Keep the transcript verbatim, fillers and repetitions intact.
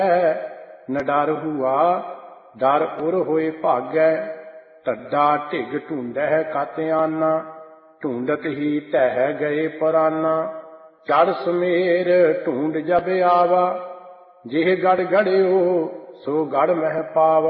ਨ ਡਰ ਹੁਆ ਡਰ ਉਰ ਹੋਏ ਭਾਗੈ। ਢੱਡਾ ਢਿੱਗ ਢੂੰਡਹਿ ਕਤ ਆਨਾ ਢੂੰਡਤ ਹੀ ਢਹਿ ਗਏ ਪੁਰਾਨਾ। ਚੜ ਸਮੇਰ ਢੂੰਡ ਜਬ ਆਵਾ ਜਿਹ ਗੜ ਗੜਿਓ ਸੋ ਗੜ ਮਹਿ ਪਾਵਾ।